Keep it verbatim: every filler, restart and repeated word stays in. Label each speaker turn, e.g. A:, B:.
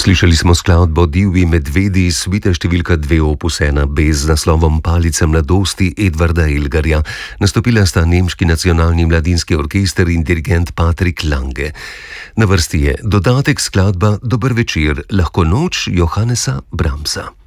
A: Slišali smo skladbo Divji medvedi, svita številka dve opus ena B z naslovom Palica mladosti Edvarda Elgarja. Nastopila sta nemški nacionalni mladinski orkester in dirigent Patrik Lange. Na vrsti je dodatek skladba Dober večer, lahko noč Johannesa Brahmsa.